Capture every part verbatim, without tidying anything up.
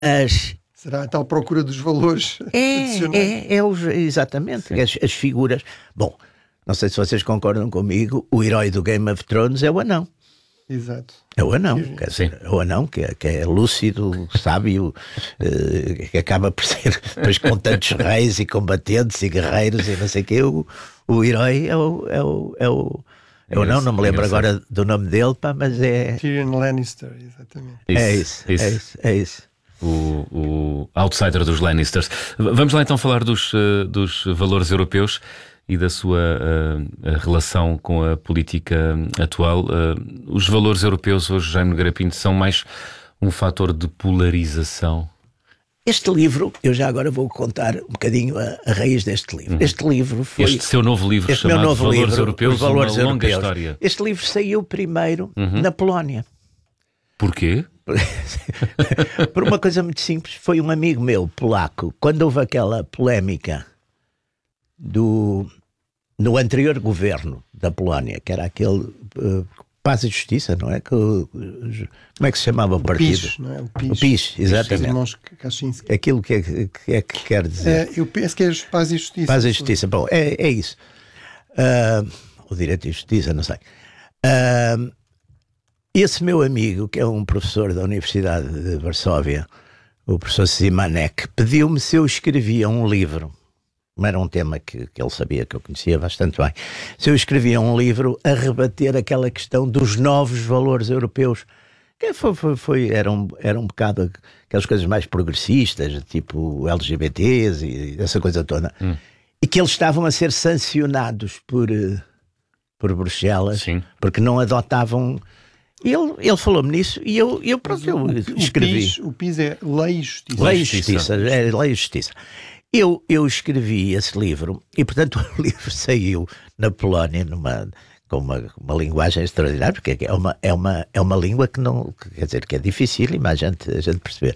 as... Será a tal procura dos valores é, tradicionais? É, é os, exatamente, as, as figuras. Bom, não sei se vocês concordam comigo, o herói do Game of Thrones é o anão. Exato. É o anão, quer dizer, é o anão que é, que é lúcido, sábio, eh, que acaba por ser, depois com tantos reis e combatentes e guerreiros e não sei o quê, o, o herói é o... É o, é o é o não, não me lembro agora do nome dele, pá, mas é... Tyrion Lannister, exatamente. É isso, isso, é isso, é isso. O, o outsider dos Lannisters. Vamos lá então falar dos, uh, dos valores europeus e da sua uh, relação com a política atual. Uh, os valores europeus hoje, Jaime Nogueira Pinto, são mais um fator de polarização? Este livro, eu já agora vou contar um bocadinho a, a raiz deste livro. Uhum. Este livro foi... Este seu novo livro este chamado meu novo Valores livro, Europeus, Valores uma longa Europeus. História. Este livro saiu primeiro uhum. na Polónia. Porquê? Por uma coisa muito simples. Foi um amigo meu, polaco, quando houve aquela polémica do, no anterior governo da Polónia, que era aquele uh, Paz e Justiça, não é? Que, uh, como é que se chamava o, o partido? PIS, não é? O PIS. O PIS, exatamente. Aquilo que é, que é que quer dizer. É, eu penso que é Paz e Justiça. Paz e Justiça, bom, é, é isso. Uh, o Direito e Justiça, não sei. Uh, Esse meu amigo, que é um professor da Universidade de Varsóvia, o professor Szymanek, pediu-me se eu escrevia um livro. Era um tema que, que ele sabia, que eu conhecia bastante bem. Se eu escrevia um livro a rebater aquela questão dos novos valores europeus, que foi, foi, foi, era, um, era um bocado aquelas coisas mais progressistas, tipo L G B Ts e essa coisa toda, hum. e que eles estavam a ser sancionados por, por Bruxelas, Sim. porque não adotavam... Ele, ele falou-me nisso e eu, eu pronto, eu o, escrevi. O PIS, o PIS é Lei e Justiça. Lei e Justiça, é Lei e Justiça. Eu, eu escrevi esse livro e, portanto, o livro saiu na Polónia numa, com uma, uma linguagem extraordinária, porque é uma, é, uma, é uma língua que não, quer dizer, que é difícil a gente, a gente perceber.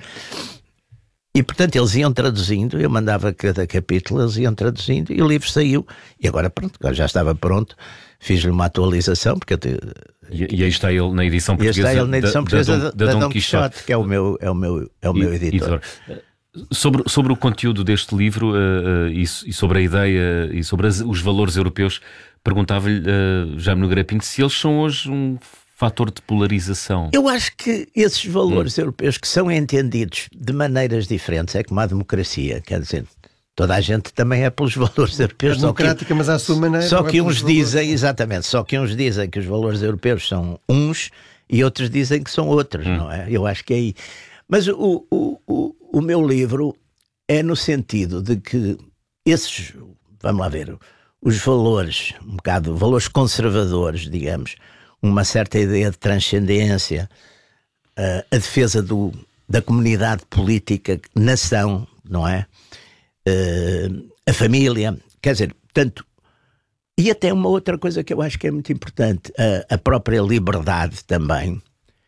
E, portanto, eles iam traduzindo, eu mandava cada capítulo, eles iam traduzindo e o livro saiu. E agora, pronto, agora já estava pronto, fiz-lhe uma atualização, porque eu te... E, e aí está ele na edição portuguesa, está ele na edição da, portuguesa da, da, da, da Dom Dom Quixote, Quixote, que é o meu, é o meu, é o meu editor. editor. Sobre, sobre o conteúdo deste livro uh, uh, e, e sobre a ideia e sobre as, os valores europeus, perguntava-lhe, uh, Jaime Nogueira Pinto, se eles são hoje um fator de polarização. Eu acho que esses valores hum. europeus que são entendidos de maneiras diferentes, é como a democracia, quer dizer, toda a gente também é pelos valores europeus. É democrática, que, mas à sua maneira. Só que é uns dizem, exatamente, só que uns dizem que os valores europeus são uns e outros dizem que são outros, hum. não é? Eu acho que é aí. Mas o, o, o, o meu livro é no sentido de que esses, vamos lá ver, os valores, um bocado, valores conservadores, digamos, uma certa ideia de transcendência, uh, a defesa do, da comunidade política, nação, não é? Uh, a família, quer dizer, tanto. E até uma outra coisa que eu acho que é muito importante, a, a própria liberdade também.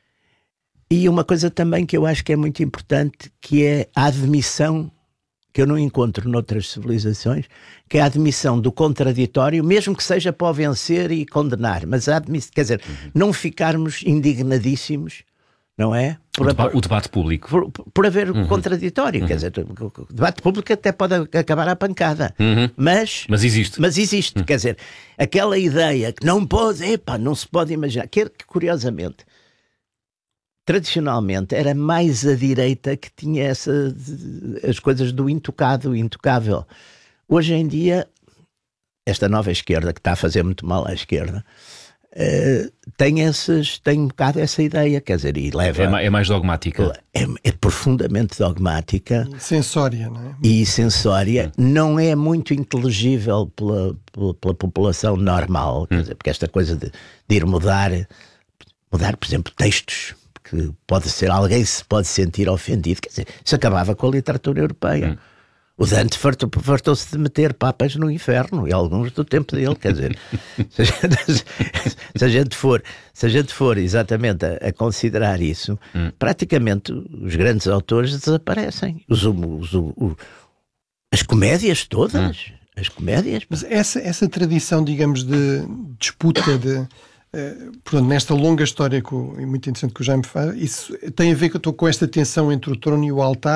E uma coisa também que eu acho que é muito importante, que é a admissão, que eu não encontro noutras civilizações, que é a admissão do contraditório, mesmo que seja para o vencer e condenar, mas a admissão, quer dizer, uhum. não ficarmos indignadíssimos, não é? Por o, deba- a, o debate público. Por, por haver uhum. contraditório, uhum. quer dizer, o debate público até pode acabar à pancada, uhum. mas... Mas existe. Mas existe, uhum. quer dizer, aquela ideia que não pode, epá, não se pode imaginar, que, que curiosamente... Tradicionalmente era mais a direita que tinha essa, as coisas do intocado, intocável. Hoje em dia, esta nova esquerda, que está a fazer muito mal à esquerda, uh, tem, esses, tem um bocado essa ideia, quer dizer, e leva... É, é mais dogmática. É, é profundamente dogmática. E sensória, não é? E sensória. Hum. Não é muito inteligível pela, pela, pela população normal, hum. quer dizer, porque esta coisa de, de ir mudar, mudar, por exemplo, textos... que pode ser, alguém se pode sentir ofendido, quer dizer, isso acabava com a literatura europeia. Hum. O Dante fartou, fartou-se de meter papas no inferno, e alguns do tempo dele, quer dizer, se, a gente, se a gente for, se a gente for exatamente a, a considerar isso, hum. praticamente os grandes autores desaparecem. Os, os, os, as comédias todas, hum. as comédias. Mas essa, essa tradição, digamos, de disputa de... portanto, nesta longa história que o, muito interessante que o Jaime faz, isso tem a ver com, com esta tensão entre o trono e o altar.